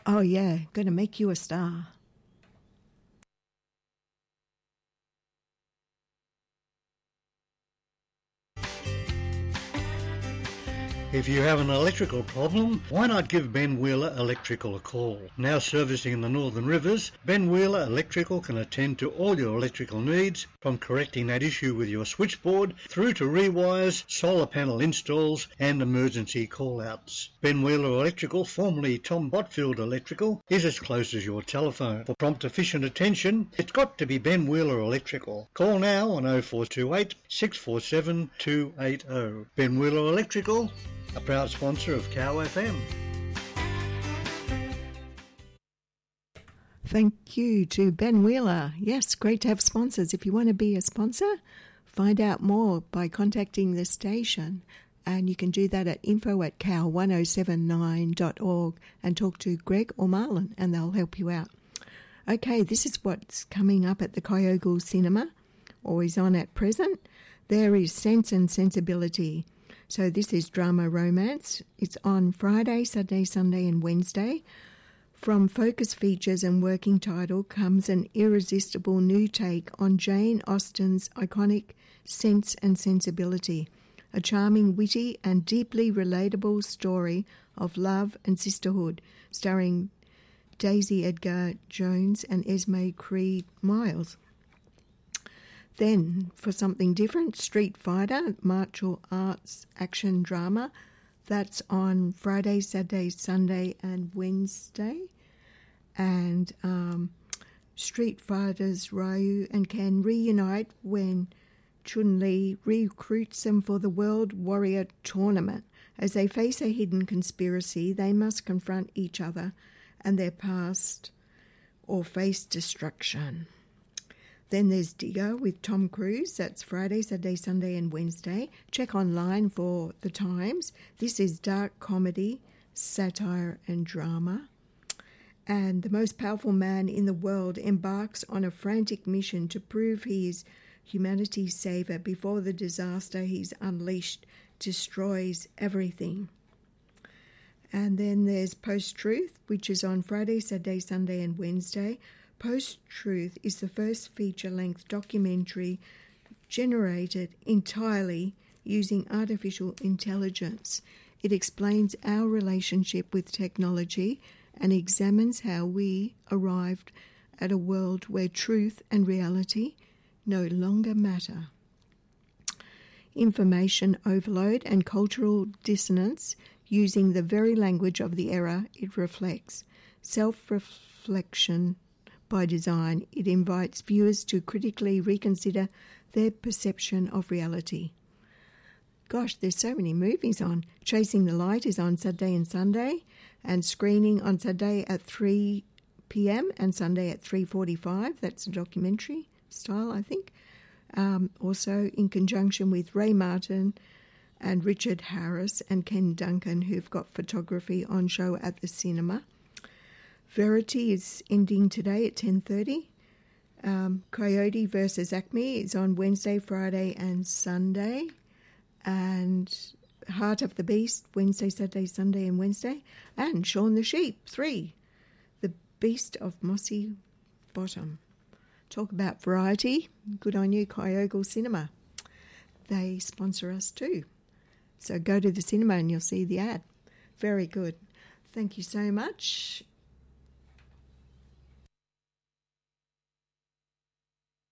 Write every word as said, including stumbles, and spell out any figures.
Oh, yeah, going to make you a star. If you have an electrical problem, why not give Ben Wheeler Electrical a call? Now servicing the Northern Rivers, Ben Wheeler Electrical can attend to all your electrical needs, from correcting that issue with your switchboard through to rewires, solar panel installs and emergency call-outs. Ben Wheeler Electrical, formerly Tom Botfield Electrical, is as close as your telephone. For prompt efficient attention, it's got to be Ben Wheeler Electrical. Call now on oh four two eight, six four seven, two eight oh. Ben Wheeler Electrical, a proud sponsor of Cow F M. Thank you to Ben Wheeler. Yes, great to have sponsors. If you want to be a sponsor, find out more by contacting the station. And you can do that at info at cow one oh seven nine dot org and talk to Greg or Marlon and they'll help you out. Okay, this is what's coming up at the Kyogle Cinema, or is on at present. There is Sense and Sensibility. So this is drama romance. It's on Friday, Saturday, Sunday and Wednesday. From Focus Features and working title comes an irresistible new take on Jane Austen's iconic Sense and Sensibility, a charming, witty and deeply relatable story of love and sisterhood, starring Daisy Edgar Jones and Esme Creed Miles. Then, for something different, Street Fighter, martial arts action drama. That's on Friday, Saturday, Sunday and Wednesday. And um, Street Fighters Ryu and Ken reunite when Chun-Li recruits them for the World Warrior Tournament. As they face a hidden conspiracy, they must confront each other and their past or face destruction. Then there's Digger with Tom Cruise. That's Friday, Saturday, Sunday and Wednesday. Check online for the times. This is dark comedy, satire and drama. And the most powerful man in the world embarks on a frantic mission to prove he is humanity's savior before the disaster he's unleashed destroys everything. And then there's Post-Truth, which is on Friday, Saturday, Sunday and Wednesday. Post-Truth is the first feature-length documentary generated entirely using artificial intelligence. It explains our relationship with technology and examines how we arrived at a world where truth and reality no longer matter. Information overload and cultural dissonance using the very language of the era it reflects. Self-reflection by design, it invites viewers to critically reconsider their perception of reality. Gosh, there's so many movies on. Chasing the Light is on Saturday and Sunday, and screening on Saturday at three p.m. and Sunday at three forty-five. That's a documentary style, I think. Um, also in conjunction with Ray Martin and Richard Harris and Ken Duncan, who've got photography on show at the cinema. Verity is ending today at ten thirty. Um, Coyote versus Acme is on Wednesday, Friday and Sunday. And Heart of the Beast, Wednesday, Saturday, Sunday and Wednesday. And Shaun the Sheep, three. The Beast of Mossy Bottom. Talk about variety. Good on you, Kyogle Cinema. They sponsor us too. So go to the cinema and you'll see the ad. Very good. Thank you so much.